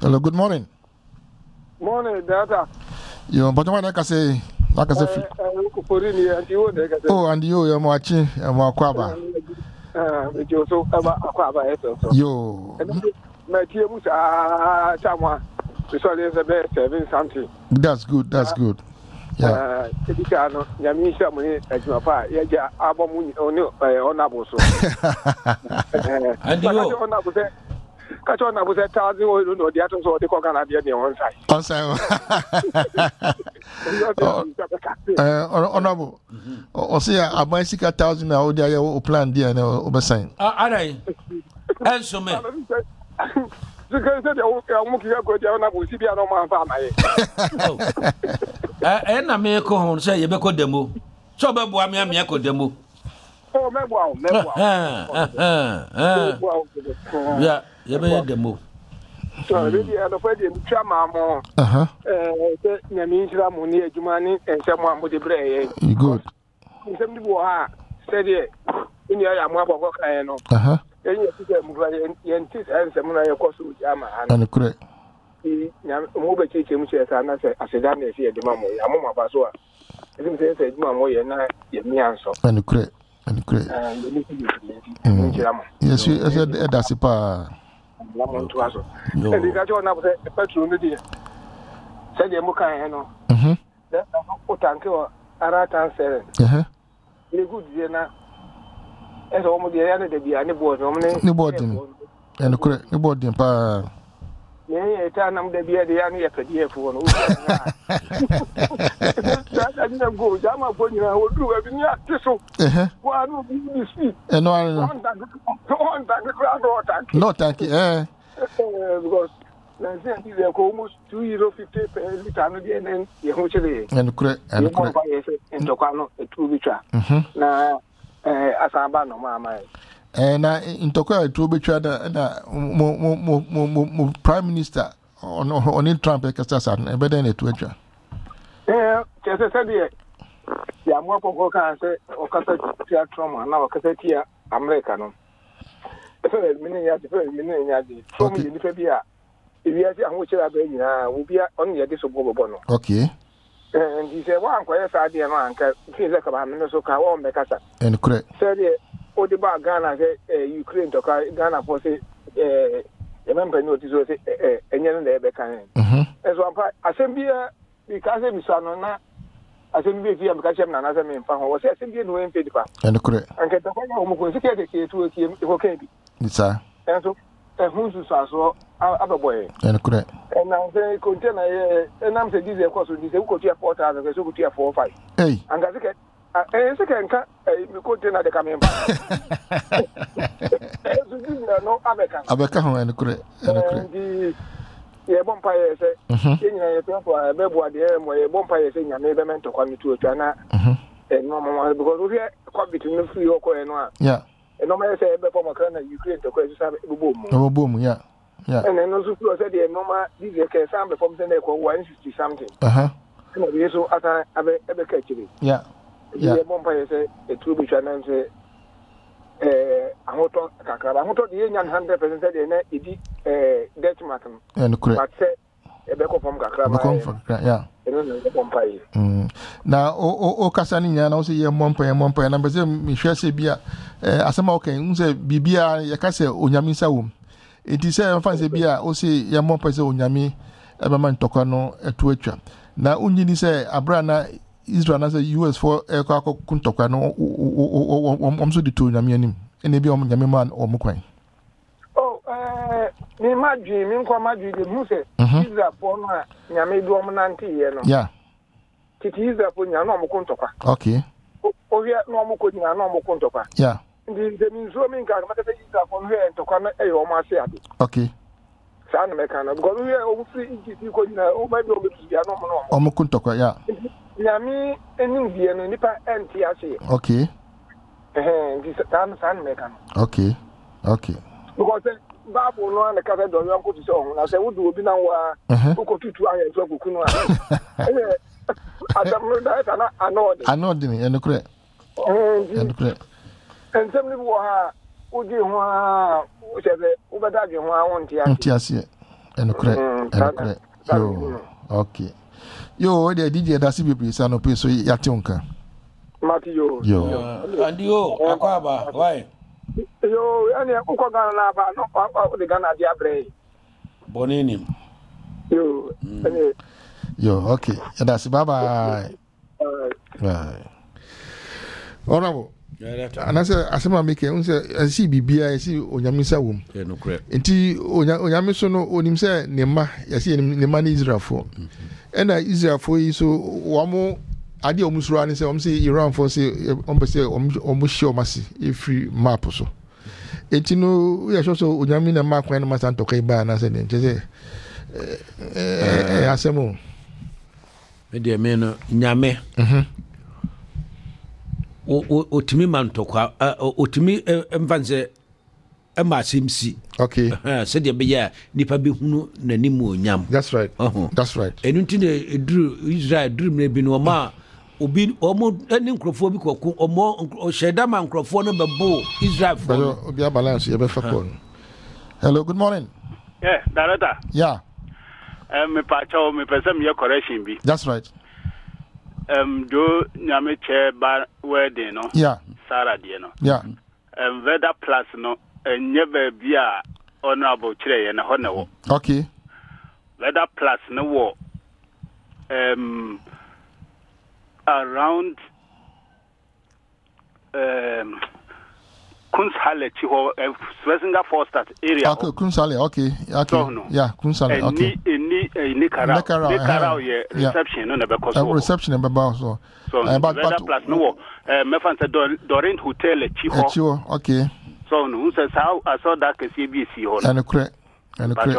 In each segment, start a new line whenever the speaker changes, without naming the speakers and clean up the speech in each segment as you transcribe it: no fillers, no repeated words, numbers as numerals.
Hello, good morning.
Morning, Data.
Yo, but what I can say,
Oh,
and you're watching and more quaba. Yo,
my team was someone. Elizabeth 7 something.
That's good. Yeah.
Yamisha money as your pa, yeah, album honorable.
And you
catch on, I was 1,000 or the atoms or the coconut on one side.
Honorable. Or say, I might seek 1,000 out there or plan dear over sign.
I answer me.
Because
and I may go home say you be called demo. So, but boy, me a demo.
Oh,
yeah, you be a demo.
So, really, I'm afraid in Chama, Yamisha Moni, Jumani, and someone with the brain.
Good.
Some people are said it in your Yamaha. And
correct.
Mobile teaching and I said, I see the mamma, Yamma Basua. I didn't say, Mamma, you're not so.
And correct. Yes, you said that's a pa.
Lamon to us. And the Gajon of the patronity said, Yamuka, that's what Tanko Aratan said. You good, Vienna. As almost the end of the Biani board,
no boarding. And correct, no boarding pa.
Yeah, I'm the beer, the young year for I didn't go. I'm a boy, I will do everything. Why don't you speak?
And no, thank you.
Because they're almost €2.50 per liter, and you're
and correct, and correct.
In Tocano, a true bitter. Now, as I'm no mamma.
And in Tokyo, to be tried Prime Minister on Trump, and better than a Twitter.
Yeah, just I said, yeah, more for cancer or cassette trauma, now cassette here, American. Many years, so many in Febia. If you are which I will be only a disobeyable bono.
Okay.
And he said, one quiet idea, man, feels like a Minnesota or Mecassa.
And correct.
Said, oh, the bar Ghana, Ukraine to Ghana for say, remember notice, and young Rebecca. As one part, assembly, because I'm son, assembly, because I'm another man, was assembly no paper.
And correct.
And get the home was the to him, okay.
It's a.
And so, who's so other boy.
And correct.
And I'm saying, container, and I'm saying, this, of course, this is a 4,000, so go to 4 or 5. Hey, and that's okay. And second, you container the coming back. No,
Abeka, and correct. And
the Bompire said, a bebo at the end where Bompire saying, I never meant to come to a China. And no, because we are quite between the free or and one.
Yeah.
And no matter say, before my kind of Ukraine to question boom.
No boom, yeah. Yeah.
And then also said, the normal, this is a sample from the neck 160 something. So as I ever catch it.
Yeah.
Yeah, Bompire say, a true bitch and say, I want to the young 100% said, and Dutch Martin.
And correct.
But say, a beck from Kakra,
yeah. Now, Casani, and also your Mompa and Mompa, and I'm Michelle Sebia, as a mock, and say, Bibia, Yakase, Unyamisa. It is a fancy beer, also your Mompa, Unyami, Eberman Tocano, a Twitcher. Now, Unji say, Abrana. Israel as a US for a Kako Kuntokano, or the two Yamianim, and maybe on Yamiman or Mukway.
Oh, me Madri, Minquamadi, the Muse, Israel for Yami Dominanti, yeah. It is a Punyano Kuntoka.
Okay.
Oh, yeah, no Mukunya, no Mukuntoka.
Yeah.
The Minzomin car, but Israel from here to come a Omasiadi.
Okay.
San Mecano, because we are over free, you could know, my dog is Yano.
Omukuntoka, yeah.
Yami and Indian Nipa and Tiasi.
Okay.
This San Mecano.
Okay. Okay.
Because Babu no and the Casa don't go to song. I said, what do we now? Who go to I and Kuna? I know, and correct. And correct. And some people are Udi, which is Ubadagi, who I want Tiasi.
And correct. Yo, okay. Yo, the DJ that's be please no pay so yationka.
Matthew.
Yo. And yo, Akwaba, why?
Yo, any uko Ghana na ba no the Ghana dia bre.
Bonini.
Yo, okay. And that's bye. Right. Honorable. And I said, as I make it, I see BBI, I see Onyamisa womb.
Yeah, no correct.
Enti Onyamiso on himself, Nema, I see Neman Israel for. And Israel for you, so one more idea almost running, say, say Iran for say, almost show massy, if free map or so. Enti no, we are also Onyamina Mark when I stand to Kaiba and I said, Asemo.
Media men, Nyame. Otimi mantokwa otimi mfanze amasimsi
okay
said ye be nipa be hunu nanimu onyam.
That's right. That's right.
Enunti ne dru Israel dream ne bi no ma obi omo eni nkrofo bi kokko omo sheda man nkrofo no bebo Israel for
obi balance ye be fa call. Hello, good morning.
Yeah, director.
Yeah.
Me pacho me person me correction bi.
That's right.
Do nyame che ba wedding no.
Yeah.
Sarah die no.
Yeah.
Weather plus no enye ba bia honorable chire ye na ho na wo.
Okay.
Weather plus no wo around Kunsthalle Chiho Swezinga Forstadt area.
Okay, Kunsthalle, okay. So, no. Yeah, Kunsthalle, okay.
Ni Nicaragua reception no be cause.
Reception be ba so.
So, but plus no me fan say Dorint Hotel Chiho.
Okay.
So no say how I saw that CBC ho.
And correct. And correct.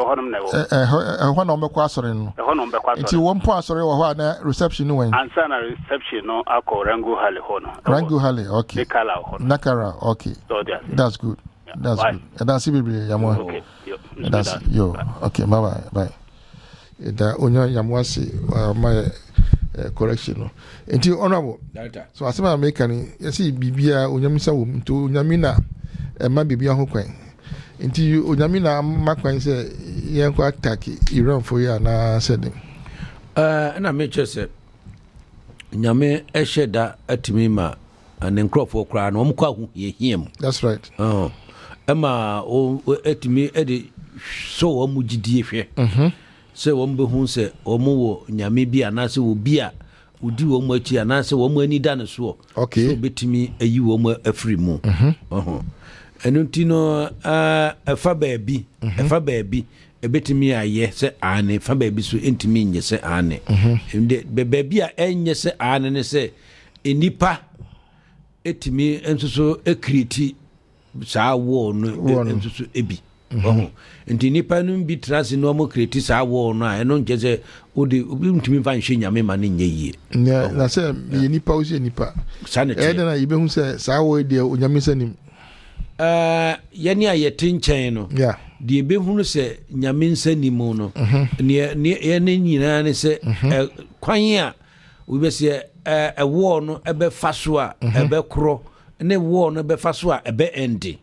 Ho no be kwa sore no.
Ho no be kwa sore.
Ti won po asore wo ho na reception no wen.
Ansa na reception no akọ Rango Halle ho no.
Rango Halle, okay. Nakara, okay.
So
that's good. Yeah. That's good. And that's Bibli Yamwa. Okay. That's yo. Okay, bye. Da onyo Yamwasi my correction no. Enti honorable. So asema America ni yesi bibia onyamisa wo nto onyamina ma bibia ho kwan. Enti onyamina makwan se yenko attack Iran for ya na said.
Na me chese nyame eheda atimi ma ne nkrofo kra na omkwa hu yehiem.
That's right.
Ema atimi edi so omugidie hwe. Se wombe hu se omo nyame bi anase wo bi a udi wo mu achi anase wo mu ani da ne so.
Okay.
So betimi ayi wo mu afri mu. Enunti no afa baabi ebetimi aye se ane fa baabi so entimi nye se ane. Ende baabi a enye se ane ne se enipa etimi ensoso ekriti saa wo no ensoso ebi. Nti nipa no bi trase no mo kreti saa wo no a eno nke se odi ntimi fa nhwe nyame ma ne nye yie
na se ye nipa o se nipa na ibe hu se saa wo de onyame sanim
ye ne ayete nchen no de ibe hu se nyame nsanim no ne ye ne nyina ne se kwan a we be se wo no ebe fa so a ebe kro ne wo no ebe fa so a ebe endi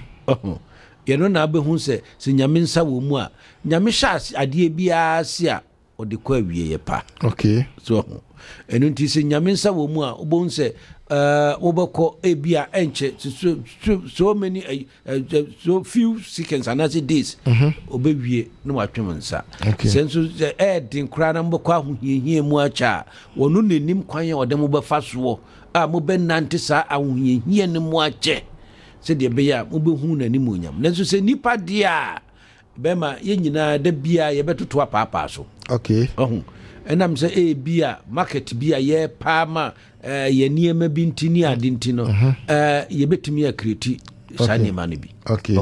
yeno na abehu se nyame nsa wo mu a nyame sha ade bia si a ode kwa wie ye pa.
Okay.
So enu nti se nyame nsa wo mu a obon se obekọ ebia enche so many so few seconds and as days obewie no watwem nsa. Senso din kra na mbekọ ahohiehie mu acha wonu nenim kwan ya ode mo befa so a mo be nante sa ahohiehie ne mu ache se de be ya mo be hu na ni monyam nanso se nipa dia be ma ye nyina da bia ye betoto apapa so.
Okay.
Enam se bia market bia ye pa ma ye niema bi ntini adinti no ye betumi akreti sane ma ne bi.
Okay.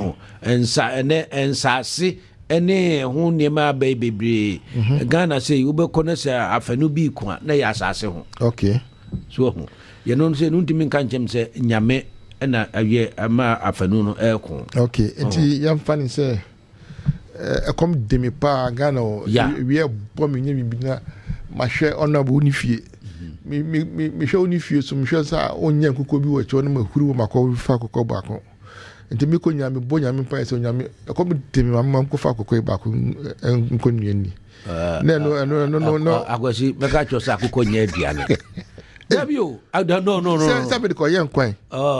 Ensase ene ho niema bebre Ghana se wo be kona se afanu bi kwa na ya asase ho.
Okay.
So ye no se ntimi kan chem se nyame na awie ama afanu no eko.
Okay. Enti yam fani se comme demi pa Ghana we bo me nyemi bi na ma hwe honorable ni fie me hwe oni fie so me hwe sa onya kokko bi wo che no ma huru ma ko fa kokko ba ko nti me ko nyame bo nyame pa ese nyame ko me temi mam ko fa akoko ba ko nko nuani no
agwasi meka cho sa akoko nya aduane Dabio no
se be ko yen kwan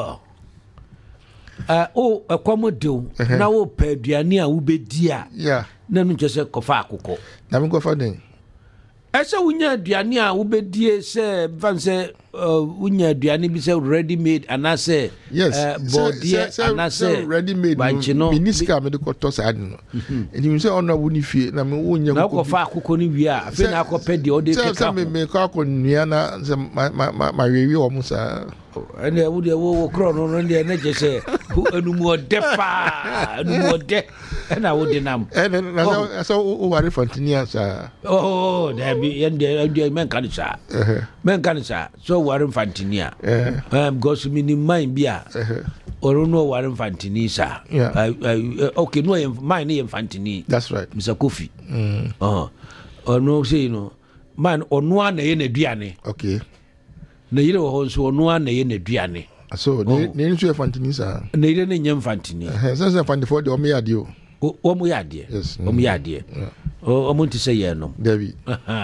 akomodo na wo pa aduane a wo bedi a na no nche ko fa akoko
na me ko fa den
ese wunya aduane a wo bedi se van se wunya aduane bi se ready made anase body anase
ready made miniska me de ko to sa no enti me se ono wo ni fie na me wunya
ko na ko fa akoko ni wi a afi na akopɛ de o de keka
se me ko akonnua na se ma wewi o musa
ene wo kro no ne na je se anumu ode pa anumu ode na wo de nam
na so o ware fantinia sa
da bi yende men kan sa so ware fantinia because me ni mind bia or no ware fantini sa okay no mind ni fantini
that's right
Mr. Kofi or no say no man onu ana ye na duane
okay
na yire wo so onu ana ye na duane
so ne nso fantini sa
na yire ne nyem fantini
sense fantini for the o me yade
o mu yade o mu yade o mu nti say ye no
David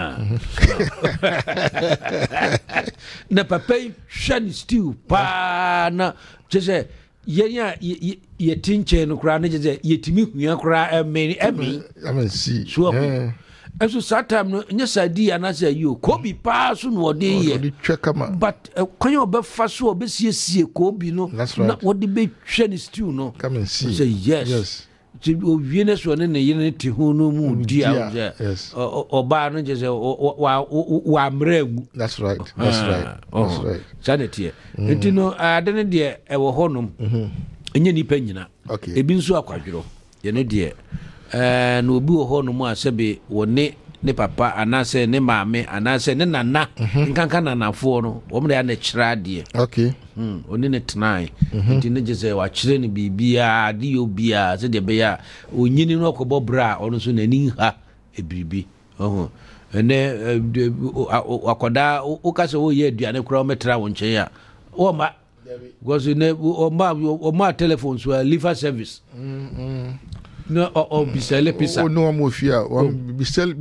na papa shani stew pa na je yenya ye tinche no kra na je yetimi hua kra emi
see
so eso satam no nya sadi anase you kobi pa so no ode ye but kwan obefa so obesiesie kobi no na ode be hwani stew no
come and see
say yes o wiene so ne yene ti hu no mu dia oba no je se wa mregu
that's right
sanity enti no ade ne de e wo honum enye nipa nyina ebi nso akwadwiro ye ne de no obi wo honum asebe woni ne papa anase ne maame anase ne nana nkanka nanafo no wo mre ya na kira de oni ne tenai enti ne je se wa kire ne bibia de obia se de be ya onyini no akobo bra ono so nani ha ebribi ene akoda ukase wo ye aduane kura o metra wo nche ya o ma gozo ne o ma telephone so liver service no o bisele pisa
no mo fia bisel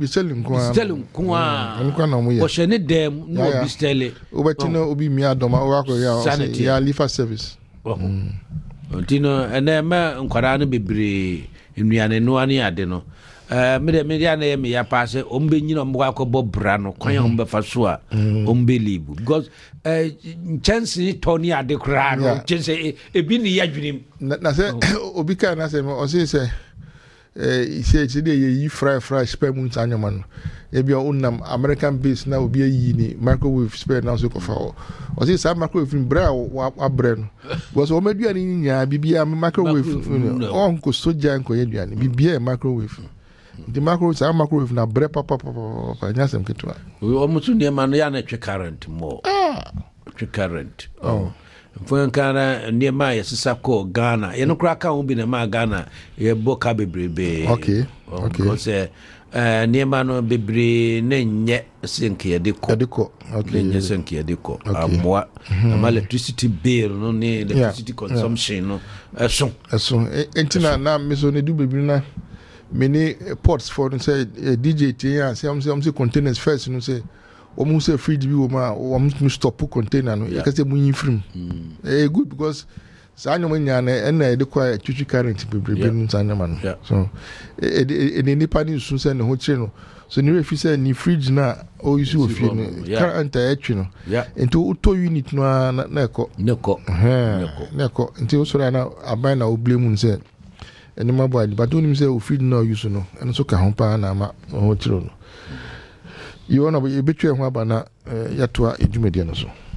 nko na mo ye
o shene dem no bisele
o betino obi mi adoma o akọ ya liver service
ntino ene ma nkwara no bebre nnuane no ane ade no me ya na me ya passe ombe nyina mbo akọbọ bra no kwan ombe fa so a ombe libu because chance tony ade kra no chance ebi ni ya dwunim
na se obi ka na se o se ise de ye fry spare mun tanyama no ebi onam American base na obi yi ni microwave spare na so ko fa o se sa microwave bra wa bre no because o medua ni nya bibia microwave on ko soja nko ye dua ni bibia microwave the microwave na bre papa nya sem ketwa
o mutu ne ma no ya na twe current mo twe current Fwankana niema ya sisa ko Ghana. Yeno kura ka umbi na ma Ghana ye boka bebrebe.
Okay.
Because niema no bebre ne nye senki yediko.
Okay.
Ne nye senki yediko. Amwa. Ama electricity bill no ne electricity consumption no. Eson.
Entina na meso ne du bebre na many ports for say DJ tia say containers first no say omu say fridge bi oma omu stop container no ya kase munyi film good because sa anyoma nya na na de kwa twitwi current bebrebe no sa anyoma no so ni pani sun say ne ho kire no so ni refi say ni fridge na o use o fi no current etwi no into auto unit no na ekọ into so na aban na o blame say eni mabo adi but onim say o fridge na use no eno so ka ho pa na ma ho kire no you wanna be between ho aba na yatoa edwumede no so